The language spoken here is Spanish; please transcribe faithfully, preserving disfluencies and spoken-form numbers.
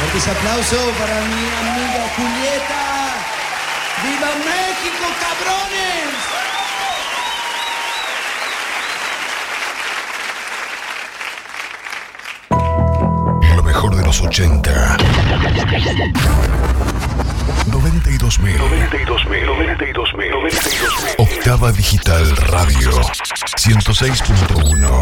Fuertes aplausos para mi amiga Julieta. ¡Viva México, cabrones! Lo mejor de los ochenta. noventa y dos mil. noventa y dos mil. noventa y dos mil. noventa y dos mil. Octava Digital Radio. ciento seis punto uno.